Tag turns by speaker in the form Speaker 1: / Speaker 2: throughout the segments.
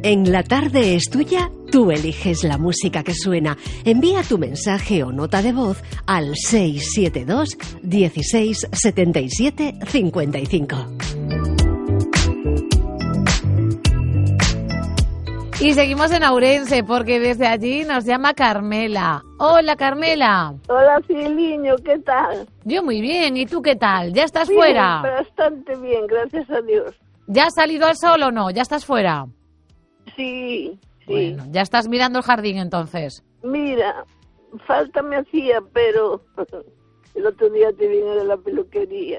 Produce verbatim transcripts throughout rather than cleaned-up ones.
Speaker 1: En La Tarde es Tuya, tú eliges la música que suena. Envía tu mensaje o nota de voz al seis siete dos, dieciséis, setenta y siete, cincuenta y cinco.
Speaker 2: Y seguimos en Ourense porque desde allí nos llama Carmela. Hola, Carmela.
Speaker 3: Hola, Ciliño, ¿qué tal?
Speaker 2: Yo muy bien, ¿y tú qué tal? ¿Ya estás
Speaker 3: Bien,
Speaker 2: fuera?
Speaker 3: Bastante bien, gracias a Dios.
Speaker 2: ¿Ya has salido al sol o no? ¿Ya estás fuera?
Speaker 3: Sí, sí.
Speaker 2: Bueno, ya estás mirando el jardín entonces.
Speaker 3: Mira, falta me hacía, pero el otro día te vine de la peluquería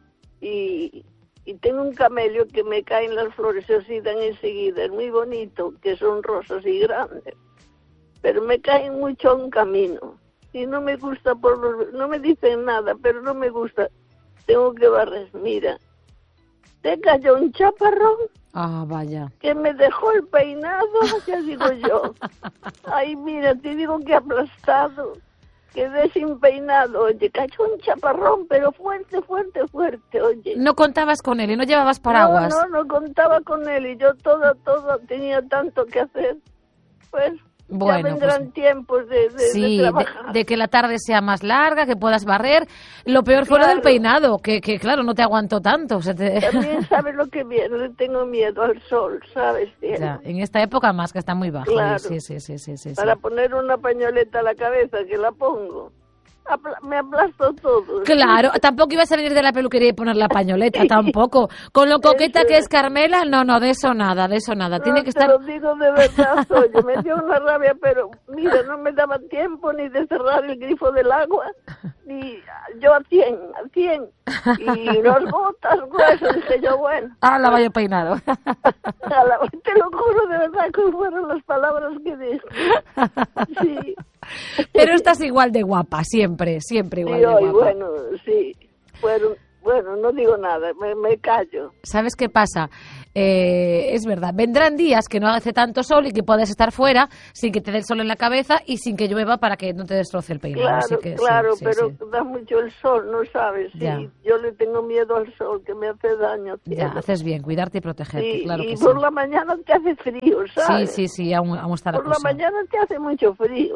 Speaker 3: y, y tengo un camello que me caen las flores, se oxidan enseguida, es muy bonito, que son rosas y grandes, pero me caen mucho a un camino y no me gusta, por los, no me dicen nada, pero no me gusta, tengo que barrer. Mira, te cayó un chaparrón.
Speaker 2: Ah, vaya.
Speaker 3: Que me dejó el peinado, ya digo yo. Ay, mira, te digo que aplastado. Quedé sin peinado. Oye, cayó un chaparrón, pero fuerte, fuerte, fuerte, oye.
Speaker 2: No contabas con él y no llevabas paraguas.
Speaker 3: No, no, no contaba con él y yo todo, todo, tenía tanto que hacer. Pues
Speaker 2: bueno,
Speaker 3: ya vendrán
Speaker 2: pues,
Speaker 3: tiempos de, de,
Speaker 2: sí,
Speaker 3: de
Speaker 2: de,
Speaker 3: trabajar.
Speaker 2: de que la tarde sea más larga, que puedas barrer. Lo peor fue lo
Speaker 3: Claro.
Speaker 2: del peinado, que, que claro, no te aguantó tanto. Se te...
Speaker 3: También sabes lo que viene, le tengo miedo al sol, ¿sabes?
Speaker 2: Ya, en esta época más, que está muy bajo.
Speaker 3: Claro.
Speaker 2: Sí, sí, sí, sí, sí,
Speaker 3: Para
Speaker 2: sí.
Speaker 3: poner una pañoleta a la cabeza, que la pongo. Apla- me aplasto todo.
Speaker 2: Claro, tampoco ibas a venir de la peluquería y poner la pañoleta, tampoco. Con lo coqueta
Speaker 3: Eso
Speaker 2: que es
Speaker 3: es.
Speaker 2: Carmela, no, no, de eso nada, de eso nada.
Speaker 3: No,
Speaker 2: Tiene que
Speaker 3: te
Speaker 2: estar...
Speaker 3: lo digo de verdad, oye, me dio una rabia, pero mira, no me daba tiempo ni de cerrar el grifo del agua, ni yo a cien, a cien, y unas gotas gruesas, dije yo, bueno.
Speaker 2: Ah, la vaya peinado.
Speaker 3: A la- te lo juro de verdad que fueron las palabras que dije. Sí.
Speaker 2: Pero estás igual de guapa, siempre, siempre igual
Speaker 3: Sí,
Speaker 2: de
Speaker 3: hoy,
Speaker 2: guapa.
Speaker 3: bueno, sí, fueron, bueno, no digo nada, me, me callo.
Speaker 2: ¿Sabes qué pasa? Eh, es verdad, vendrán días que no hace tanto sol y que puedes estar fuera sin que te dé el sol en la cabeza y sin que llueva para que no te destroce el peinado.
Speaker 3: Claro,
Speaker 2: Así que, sí,
Speaker 3: claro,
Speaker 2: sí,
Speaker 3: pero
Speaker 2: sí.
Speaker 3: da mucho el sol, ¿no sabes? Sí,
Speaker 2: Ya.
Speaker 3: yo le tengo miedo al sol, que me hace daño.
Speaker 2: Ya,
Speaker 3: cielo.
Speaker 2: haces bien, cuidarte y protegerte,
Speaker 3: Sí,
Speaker 2: claro
Speaker 3: y
Speaker 2: que sí.
Speaker 3: por la mañana te hace frío,
Speaker 2: Sí,
Speaker 3: ¿sabes?
Speaker 2: sí, sí, aún, aún está la
Speaker 3: Por la
Speaker 2: cosa.
Speaker 3: mañana te hace mucho frío.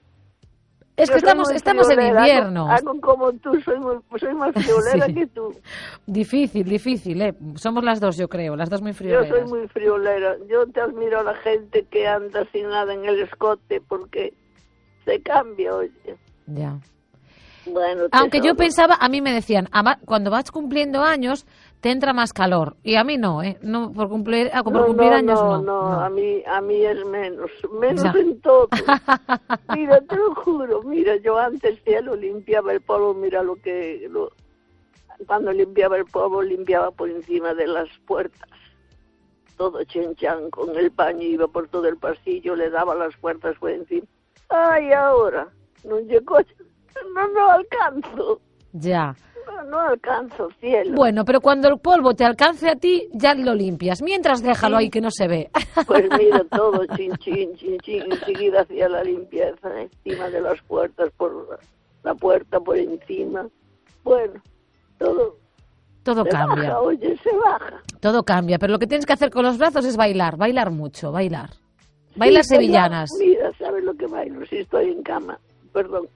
Speaker 2: Es que
Speaker 3: Yo soy
Speaker 2: estamos,
Speaker 3: muy
Speaker 2: estamos en
Speaker 3: friolera,
Speaker 2: invierno.
Speaker 3: Hago, hago como tú, soy, muy, soy más friolera
Speaker 2: Sí.
Speaker 3: que tú.
Speaker 2: Difícil, difícil, ¿eh? Somos las dos, yo creo, las dos muy
Speaker 3: Yo
Speaker 2: frioleras.
Speaker 3: soy muy friolera. Yo te admiro a la gente que anda sin nada en el escote porque se cambia, oye.
Speaker 2: Ya.
Speaker 3: Bueno,
Speaker 2: Aunque yo
Speaker 3: tesoro.
Speaker 2: pensaba, a mí me decían, "Ama- cuando vas cumpliendo años, te entra más calor. Y a mí no, ¿eh? No, por cumplir, ah, por
Speaker 3: No,
Speaker 2: cumplir
Speaker 3: no,
Speaker 2: años
Speaker 3: no,
Speaker 2: no.
Speaker 3: no, a mí, a mí es menos, menos
Speaker 2: Ya.
Speaker 3: en todo. Mira, te lo juro, mira, yo antes cielo limpiaba el polvo, mira lo que, lo, cuando limpiaba el polvo, limpiaba por encima de las puertas. Todo chenchan con el paño, iba por todo el pasillo, le daba las puertas por encima. Ay, ahora, no llegó, no, no alcanzo,
Speaker 2: Ya.
Speaker 3: no, no alcanzo, cielo.
Speaker 2: Bueno, pero cuando el polvo te alcance a ti, ya lo limpias. Mientras déjalo
Speaker 3: Sí.
Speaker 2: ahí que no se ve.
Speaker 3: Pues mira, todo chin, chin, chin, chin, enseguida hacía la limpieza encima de las puertas, por la, la puerta por encima. Bueno, todo
Speaker 2: Todo
Speaker 3: se
Speaker 2: cambia.
Speaker 3: baja, oye, se baja.
Speaker 2: Todo cambia. Pero lo que tienes que hacer con los brazos es bailar. Bailar mucho, bailar. Bailar
Speaker 3: Sí, pues
Speaker 2: sevillanas.
Speaker 3: ya, mira, ¿sabes lo que bailo? Si estoy en cama, perdón.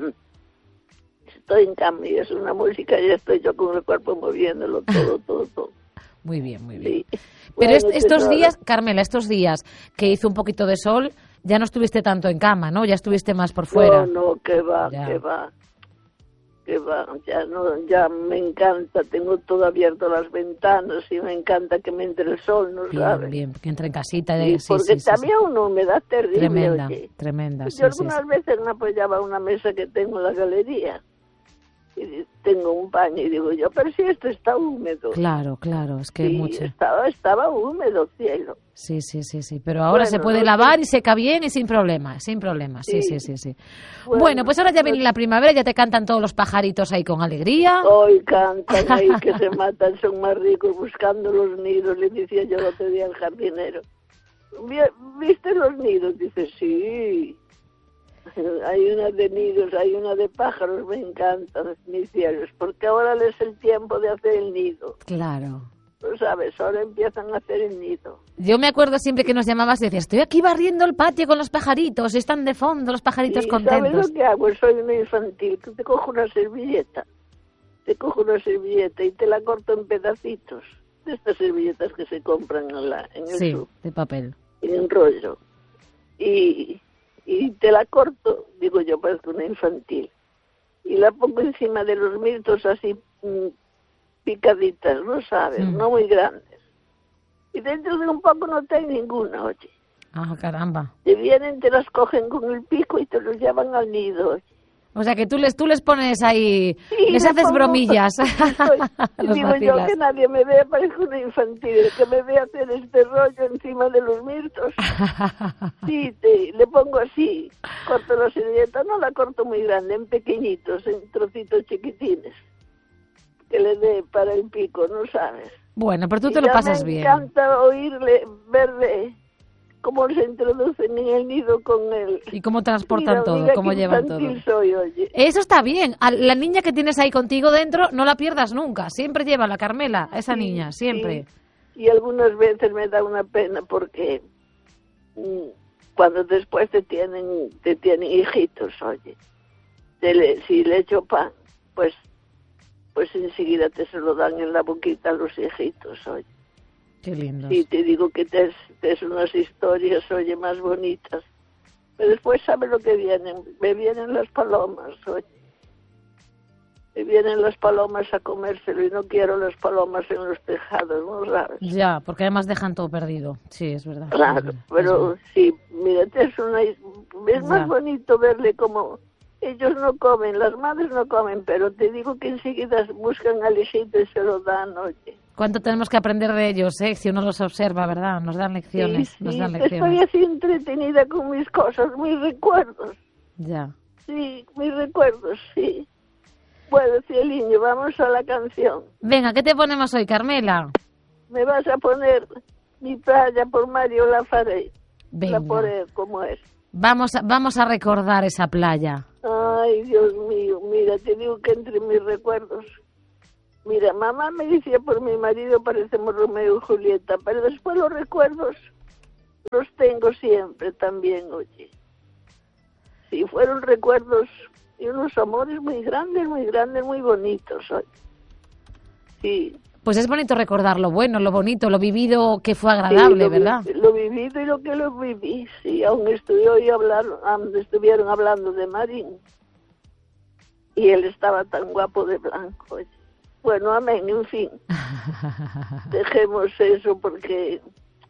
Speaker 3: Estoy en cama y es una música y estoy yo con el cuerpo moviéndolo todo, todo, todo.
Speaker 2: Muy bien, muy bien.
Speaker 3: Sí.
Speaker 2: Pero
Speaker 3: Bueno,
Speaker 2: est- estos
Speaker 3: tesoro,
Speaker 2: días, Carmela, estos días que hizo un poquito de sol, ya no estuviste tanto en cama, ¿no? Ya estuviste más por fuera.
Speaker 3: No, no, que va,
Speaker 2: Ya.
Speaker 3: que va. Que va, ya no, ya me encanta, tengo todo abierto las ventanas y me encanta que me entre el sol, ¿no
Speaker 2: Bien,
Speaker 3: sabes?
Speaker 2: bien, que entre en casita.
Speaker 3: Sí,
Speaker 2: De... Sí,
Speaker 3: porque
Speaker 2: sí, sí,
Speaker 3: también una humedad
Speaker 2: sí.
Speaker 3: terrible,
Speaker 2: Tremenda,
Speaker 3: oye.
Speaker 2: tremenda. Sí,
Speaker 3: Yo
Speaker 2: sí,
Speaker 3: algunas
Speaker 2: sí.
Speaker 3: veces me apoyaba una mesa que tengo en la galería y tengo un paño y digo yo, pero si esto está húmedo.
Speaker 2: Claro, claro, es que
Speaker 3: Sí,
Speaker 2: mucho.
Speaker 3: estaba, estaba húmedo, cielo.
Speaker 2: Sí, sí, sí, sí. Pero ahora
Speaker 3: Bueno,
Speaker 2: se puede
Speaker 3: no
Speaker 2: lavar
Speaker 3: sé.
Speaker 2: y seca bien y sin problemas, sin problemas. Sí, sí,
Speaker 3: Sí.
Speaker 2: sí, sí.
Speaker 3: Bueno,
Speaker 2: Bueno, pues ahora ya
Speaker 3: no
Speaker 2: viene
Speaker 3: sé.
Speaker 2: la primavera, ya te cantan todos los pajaritos ahí con alegría.
Speaker 3: Hoy cantan ahí que se matan, son más ricos buscando los nidos, le decía yo el otro día al jardinero. "Vi- ¿Viste los nidos?" Dice, sí. Hay una de nidos, hay una de pájaros, me encantan, mis cielos, porque ahora es el tiempo de hacer el nido.
Speaker 2: Claro.
Speaker 3: ¿no sabes? Ahora empiezan a hacer el nido.
Speaker 2: Yo me acuerdo siempre que nos llamabas y decías, estoy aquí barriendo el patio con los pajaritos, y están de fondo los pajaritos
Speaker 3: ¿Y
Speaker 2: contentos.
Speaker 3: sabes lo que hago? Soy una infantil, que te cojo una servilleta, te cojo una servilleta y te la corto en pedacitos, de estas servilletas que se compran en, la, en el
Speaker 2: Sí,
Speaker 3: sur,
Speaker 2: de papel.
Speaker 3: en rollo, y, y te la corto, digo yo, parezco una infantil, y la pongo encima de los mirtos así mmm, picaditas, ¿no sabes? Mm. No muy grandes. Y dentro de un poco no tengo ninguna, oye.
Speaker 2: Ah, caramba.
Speaker 3: Te vienen, te las cogen con el pico y te los llevan al nido, oye.
Speaker 2: O sea que tú les tú les pones ahí,
Speaker 3: sí,
Speaker 2: les haces
Speaker 3: pongo,
Speaker 2: bromillas.
Speaker 3: Digo vacilas. Yo que nadie me vea, parezco una infantil, que me vea hacer este rollo encima de los mirtos. Sí, te, le pongo así, corto la servilleta, no la corto muy grande, en pequeñitos, en trocitos chiquitines, que le dé para el pico, ¿no sabes?
Speaker 2: Bueno, pero tú te y lo pasas
Speaker 3: me
Speaker 2: bien.
Speaker 3: Me encanta oírle, verle cómo se introducen en el nido con él.
Speaker 2: Y cómo transportan
Speaker 3: mira,
Speaker 2: todo,
Speaker 3: mira
Speaker 2: cómo llevan todo.
Speaker 3: Soy, oye.
Speaker 2: Eso está bien. A la niña que tienes ahí contigo dentro, no la pierdas nunca. Siempre lleva la Carmela, a esa sí, niña, siempre.
Speaker 3: Sí. Y algunas veces me da una pena porque mmm, cuando después te tienen, te tienen hijitos, oye, te le, si le echo pan, pues pues enseguida te se lo dan en la boquita a los hijitos, oye.
Speaker 2: Qué lindo.
Speaker 3: Sí, te digo que te es, te es unas historias, oye, más bonitas. Pero después, ¿sabes lo que vienen? Me vienen las palomas, oye. Me vienen las palomas a comérselo y no quiero las palomas en los tejados, ¿no sabes?
Speaker 2: Ya, porque además dejan todo perdido. Sí, es verdad.
Speaker 3: Claro,
Speaker 2: es verdad,
Speaker 3: pero
Speaker 2: es
Speaker 3: sí, mira, es, una, es más ya. bonito verle como... Ellos no comen, las madres no comen, pero te digo que enseguida buscan al hijito y se lo dan, oye.
Speaker 2: ¿Cuánto tenemos que aprender de ellos, eh? Si uno los observa, ¿verdad? Nos dan lecciones,
Speaker 3: sí, sí,
Speaker 2: nos dan lecciones.
Speaker 3: Estoy así entretenida con mis cosas, mis recuerdos.
Speaker 2: Ya.
Speaker 3: Sí, mis recuerdos, sí. Bueno, Cieliño, vamos a la canción.
Speaker 2: Venga, ¿qué te ponemos hoy, Carmela?
Speaker 3: Me vas a poner Mi playa por Mario Lafaré.
Speaker 2: Venga.
Speaker 3: La poré, como es.
Speaker 2: Vamos a, vamos a recordar esa playa.
Speaker 3: Ay, Dios mío, mira, te digo que entre mis recuerdos... Mira, mamá me decía por mi marido parecemos Romeo y Julieta, pero después los recuerdos los tengo siempre también, oye. Sí, fueron recuerdos y unos amores muy grandes, muy grandes, muy bonitos, oye. Sí.
Speaker 2: Pues es bonito recordar lo bueno, lo bonito, lo vivido que fue agradable,
Speaker 3: sí, lo
Speaker 2: ¿verdad?
Speaker 3: Vi, lo vivido y lo que lo viví, sí, aún estuve hoy hablando, estuvieron hablando de Marín y él estaba tan guapo de blanco, oye. Bueno, amén, en fin. Dejemos eso porque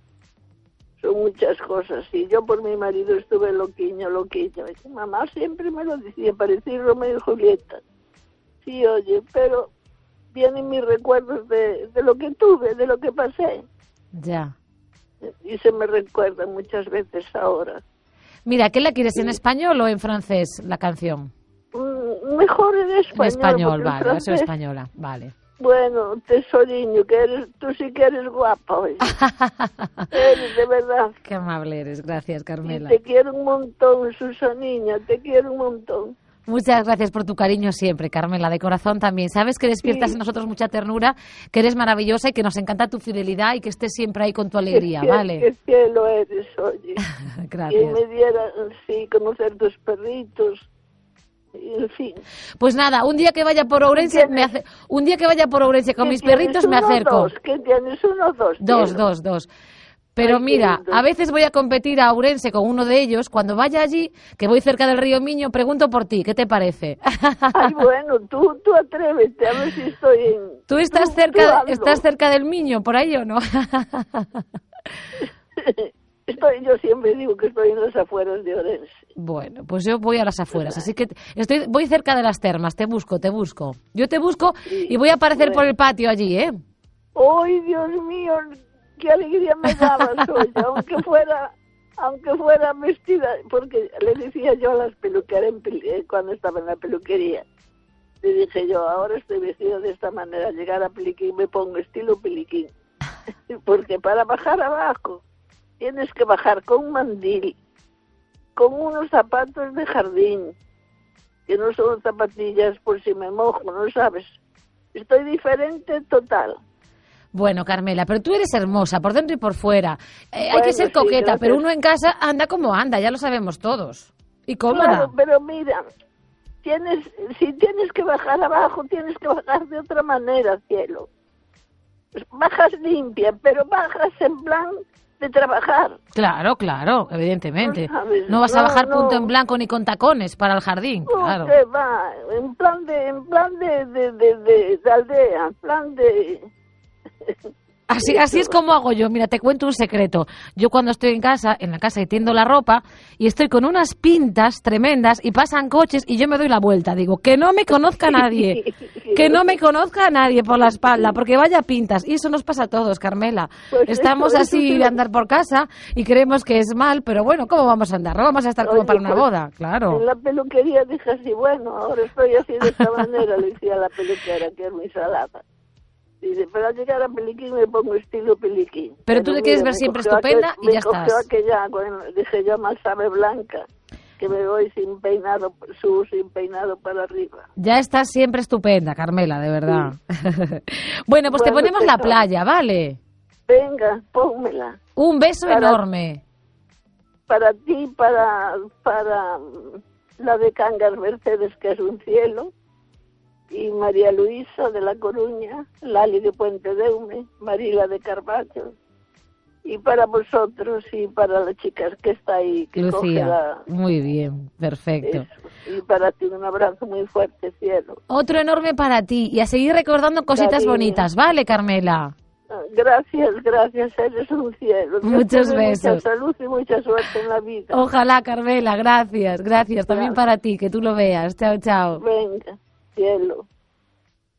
Speaker 3: son muchas cosas. Y yo por mi marido estuve loquiño, loquiño. Y mamá siempre me lo decía, parecía Romeo y Julieta. Sí, oye, pero vienen mis recuerdos de, de lo que tuve, de lo que pasé.
Speaker 2: Ya.
Speaker 3: Y se me recuerdan muchas veces ahora.
Speaker 2: Mira, ¿qué la quieres, sí. en español o en francés, la canción?
Speaker 3: Mejor en español.
Speaker 2: En español, vale, francés... eso es española, vale.
Speaker 3: Bueno, tesoriño, que eres, tú sí que eres guapa hoy. Eres, de verdad.
Speaker 2: Qué amable eres, gracias, Carmela.
Speaker 3: Y te quiero un montón, Susaniña, te quiero un montón.
Speaker 2: Muchas gracias por tu cariño siempre, Carmela, de corazón también. Sabes que despiertas sí. en nosotros mucha ternura, que eres maravillosa y que nos encanta tu fidelidad y que estés siempre ahí con tu alegría,
Speaker 3: qué,
Speaker 2: ¿vale?
Speaker 3: Qué cielo eres, oye.
Speaker 2: Gracias.
Speaker 3: Y me diera, sí, conocer tus perritos. En fin.
Speaker 2: Pues nada, un día que vaya por Ourense me hace, un día que vaya por Ourense con mis perritos me acerco.
Speaker 3: Dos? ¿Qué tienes? Uno o dos?
Speaker 2: Dos, dos, dos. Pero Ay, mira, a veces voy a competir a Ourense con uno de ellos. Cuando vaya allí, que voy cerca del río Miño, pregunto por ti. ¿Qué te parece?
Speaker 3: Ay, bueno, tú, tú atrévete a ver si estoy en...
Speaker 2: ¿Tú estás tú, cerca, tú estás cerca del Miño, por ahí o no?
Speaker 3: Estoy, yo siempre digo que estoy en las afueras de Ourense.
Speaker 2: Bueno, pues yo voy a las afueras, así que estoy, voy cerca de las termas, te busco, te busco. Yo te busco sí, y voy a aparecer bueno. por el patio allí, ¿eh?
Speaker 3: ¡Ay, Dios mío! ¡Qué alegría me dabas hoy! Aunque fuera, aunque fuera vestida, porque le decía yo a las peluqueras cuando estaba en la peluquería, le dije yo, ahora estoy vestida de esta manera, al llegar a Peliquín me pongo estilo Peliquín, porque para bajar abajo tienes que bajar con mandil, con unos zapatos de jardín, que no son zapatillas por si me mojo, ¿no sabes? Estoy diferente total.
Speaker 2: Bueno, Carmela, pero tú eres hermosa por dentro y por fuera. Eh,
Speaker 3: Bueno,
Speaker 2: hay que ser
Speaker 3: sí,
Speaker 2: coqueta,
Speaker 3: gracias.
Speaker 2: pero uno en casa anda como anda, ya lo sabemos todos. Y cómoda.
Speaker 3: Claro, pero mira, tienes, si tienes que bajar abajo, tienes que bajar de otra manera, cielo. Bajas limpia, pero bajas en plan de trabajar.
Speaker 2: Claro, claro, evidentemente.
Speaker 3: No sabes,
Speaker 2: No vas a
Speaker 3: no,
Speaker 2: bajar
Speaker 3: no.
Speaker 2: punto en blanco ni con tacones para el jardín, claro.
Speaker 3: Usted va en plan de, en plan de, de, de, de, de aldea, en plan de...
Speaker 2: Así, así es como hago yo. Mira, te cuento un secreto. Yo cuando estoy en casa, en la casa y tiendo la ropa, y estoy con unas pintas tremendas y pasan coches y yo me doy la vuelta. Digo, que no me conozca nadie, que no me conozca nadie por la espalda, porque vaya pintas. Y eso nos pasa a todos, Carmela.
Speaker 3: Pues
Speaker 2: Estamos
Speaker 3: eso,
Speaker 2: así
Speaker 3: eso sí.
Speaker 2: de andar por casa y creemos que es mal, pero bueno, ¿cómo vamos a andar? No vamos a estar como
Speaker 3: Oye,
Speaker 2: para una
Speaker 3: pues,
Speaker 2: boda, claro.
Speaker 3: En la peluquería dije así, bueno, ahora estoy así de esta manera, le decía a la peluquera, que es muy salada. Dice, pero al llegar a Peliquín me pongo estilo Peliquín.
Speaker 2: Pero tú te quieres ver
Speaker 3: me
Speaker 2: siempre
Speaker 3: cogió
Speaker 2: estupenda
Speaker 3: aquel-
Speaker 2: y ya
Speaker 3: me cogió
Speaker 2: estás.
Speaker 3: aquella, bueno, dije yo, mal sabe blanca, que me voy sin peinado, subo sin peinado para arriba.
Speaker 2: Ya estás siempre estupenda, Carmela, de verdad. Bueno, pues te
Speaker 3: Bueno,
Speaker 2: ponemos la
Speaker 3: pues,
Speaker 2: playa, ¿vale?
Speaker 3: Venga, pónmela.
Speaker 2: Un beso
Speaker 3: Para-
Speaker 2: enorme.
Speaker 3: Para ti, para, para la de Cangas Mercedes, que es un cielo, y María Luisa de La Coruña, Lali de Puente de Ume, Marila de Carballo, y para vosotros y para la chica que está ahí, que coge
Speaker 2: Lucía,
Speaker 3: la...
Speaker 2: muy bien, perfecto.
Speaker 3: eso. Y para ti un abrazo muy fuerte, cielo.
Speaker 2: Otro enorme para ti y a seguir recordando cositas
Speaker 3: Cariño.
Speaker 2: bonitas, ¿vale, Carmela?
Speaker 3: Gracias, gracias, eres un cielo. Dios
Speaker 2: Muchos
Speaker 3: te dé
Speaker 2: besos.
Speaker 3: Mucha salud y mucha suerte en la vida.
Speaker 2: Ojalá, Carmela, gracias, gracias. También
Speaker 3: Gracias.
Speaker 2: para ti, que tú lo veas. Chao, chao.
Speaker 3: Venga, cielo.